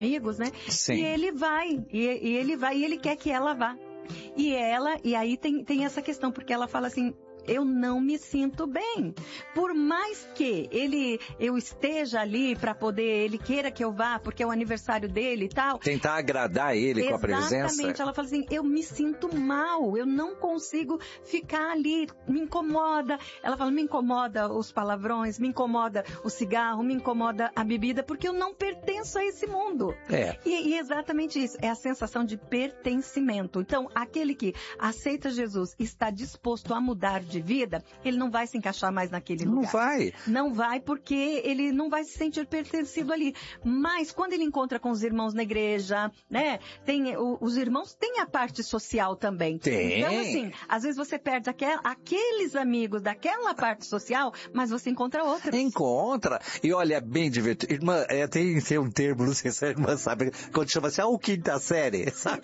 amigos, né? Sim. E ele vai, e ele quer que ela vá. E aí tem essa questão, porque ela fala assim, eu não me sinto bem. Por mais que eu esteja ali para poder, ele queira que eu vá, porque é o aniversário dele e tal. Tentar agradar ele com a presença. Exatamente. Ela fala assim, eu me sinto mal, eu não consigo ficar ali, me incomoda. Ela fala, me incomoda os palavrões, me incomoda o cigarro, me incomoda a bebida, porque eu não pertenço a esse mundo. E exatamente isso, é a sensação de pertencimento. Então, aquele que aceita Jesus, está disposto a mudar de vida, ele não vai se encaixar mais naquele lugar. Não vai. Não vai, porque ele não vai se sentir pertencido ali. Mas quando ele encontra com os irmãos na igreja, né? Os irmãos têm a parte social também. Tem. Então, assim, às vezes você perde aqueles amigos daquela parte social, mas você encontra outros. Encontra. E olha, é bem divertido. Irmã, tem um termo, não sei se a irmã sabe, quando chama assim, o quinta série, sabe?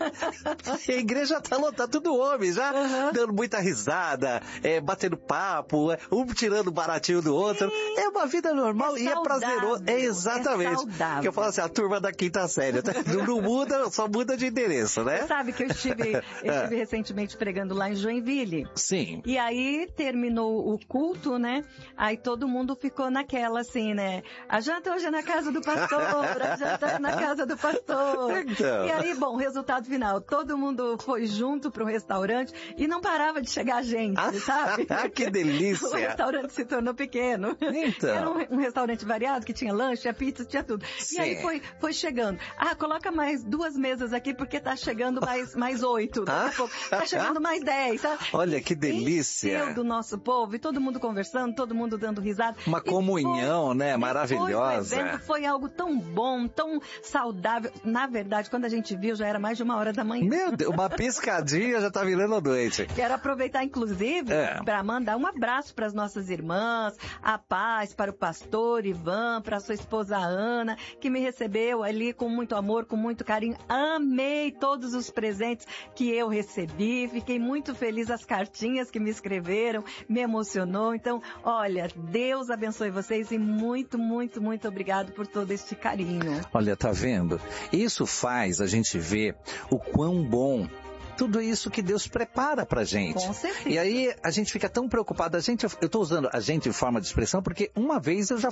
A igreja tá lotada, tudo homem, já dando muita risada, batendo papo, um tirando baratinho do outro. É uma vida normal e é prazeroso. Exatamente. Saudável. Que eu falo assim, a turma da quinta série. Não muda, só muda de endereço, né? Você sabe que eu estive recentemente pregando lá em Joinville. Sim. E aí terminou o culto, né? Aí todo mundo ficou naquela assim, né? A janta hoje é na casa do pastor, a janta é na casa do pastor. Então. E aí, bom, resultado final, todo mundo foi junto para um restaurante e não parava de chegar gente, sabe? Que delícia! O restaurante se tornou pequeno. Então. Era um restaurante variado, que tinha lanche, tinha pizza, tinha tudo. Sim. E aí foi chegando. Coloca mais 2 mesas aqui, porque tá chegando mais 8. Daqui a pouco tá chegando mais 10, sabe? Olha, que delícia! Encheu do nosso povo, e todo mundo conversando, todo mundo dando risada. Uma comunhão, né? Maravilhosa. O evento foi algo tão bom, tão saudável. Na verdade, quando a gente viu, já era mais de 1h da manhã. Meu Deus, uma piscadinha já tá virando a noite. Quero aproveitar, inclusive, para mandar um abraço para as nossas irmãs, a paz para o pastor Ivan, para sua esposa Ana, que me recebeu ali com muito amor, com muito carinho. Amei todos os presentes que eu recebi, fiquei muito feliz, as cartinhas que me escreveram, me emocionou. Então, olha, Deus abençoe vocês e muito, muito, muito obrigado por todo este carinho. Olha, tá vendo? Isso faz a gente ver o quão bom tudo isso que Deus prepara pra gente. Com certeza. E aí a gente fica tão preocupado, eu tô usando a gente em forma de expressão, porque uma vez eu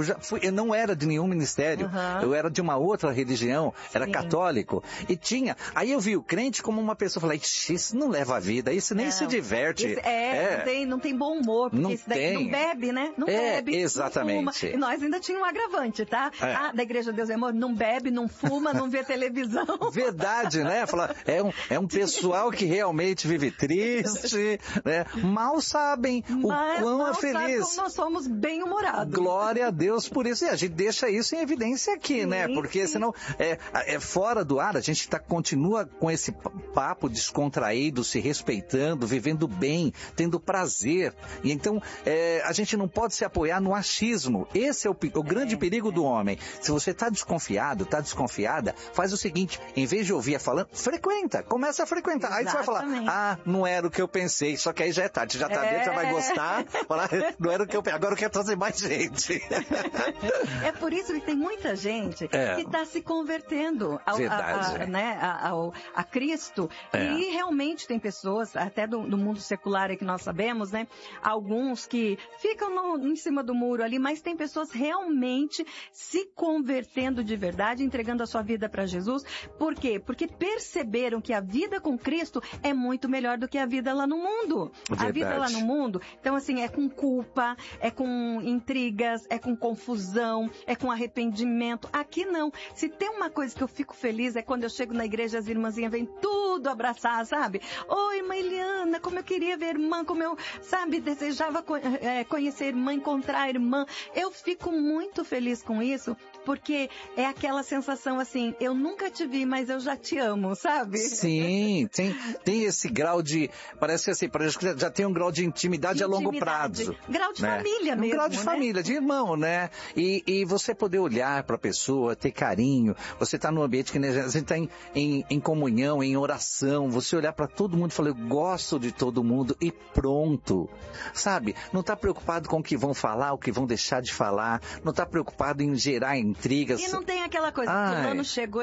não era de nenhum ministério, eu era de uma outra religião, era católico, e aí eu vi o crente como uma pessoa, falei, isso não leva a vida, isso nem se diverte. Não tem bom humor, porque não isso daí não bebe, né? Não bebe, exatamente. Não fuma. E nós ainda tínhamos um agravante, tá? Da Igreja Deus é Amor, não bebe, não fuma, não vê televisão. Verdade, né? É um pessoal que realmente vive triste, né? Mal sabem o quão é feliz. Sabe, nós somos bem-humorados. Glória a Deus por isso. E a gente deixa isso em evidência aqui, né? Porque senão, fora do ar, a gente continua com esse papo descontraído, se respeitando, vivendo bem, tendo prazer. E então, a gente não pode se apoiar no achismo. Esse é o grande perigo do homem. Se você está desconfiado, está desconfiada, faz o seguinte, em vez de ouvir falando, começa a frequentar. Aí você vai falar, não era o que eu pensei, só que aí já é tarde, já tá dentro, já vai gostar, falar, não era o que eu pensei, agora eu quero trazer mais gente. É por isso que tem muita gente que está se convertendo a Cristo, e realmente tem pessoas, até do mundo secular aí que nós sabemos, né, alguns que ficam em cima do muro ali, mas tem pessoas realmente se convertendo de verdade, entregando a sua vida para Jesus. Por quê? Porque perceberam que a vida com Cristo é muito melhor do que a vida lá no mundo. Verdade. A vida lá no mundo, então assim, é com culpa, é com intrigas, é com confusão, é com arrependimento. Aqui não. Se tem uma coisa que eu fico feliz é quando eu chego na igreja, as irmãzinhas vêm tudo abraçar, sabe? Oi, irmã Eliana, como eu queria ver a irmã, como eu, desejava conhecer a irmã, encontrar a irmã. Eu fico muito feliz com isso, porque é aquela sensação assim, eu nunca te vi, mas eu já te amo, sabe? Sim, tem esse grau de, parece assim, parece que já tem um grau de intimidade a longo prazo. Grau de família mesmo, grau de família, de irmão, né? E você poder olhar para a pessoa, ter carinho, você tá num ambiente que a gente tá em comunhão, em oração, você olhar para todo mundo e falar, eu gosto de todo mundo e pronto, sabe? Não tá preocupado com o que vão falar, o que vão deixar de falar, não tá preocupado em gerar intrigas. E não tem aquela coisa, fulano chegou